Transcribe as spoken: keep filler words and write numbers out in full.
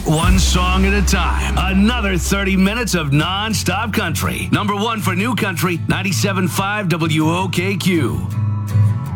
one song at a time. Another thirty minutes of non-stop country. Number one for new country, ninety-seven point five W O K Q.